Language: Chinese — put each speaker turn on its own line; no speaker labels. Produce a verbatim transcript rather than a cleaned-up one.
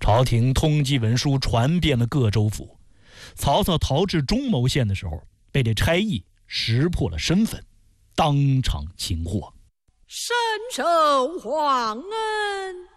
朝廷通缉文书传遍了各州府。曹操逃至中牟县的时候，被这差役识破了身份，当场擒获。
深受皇恩。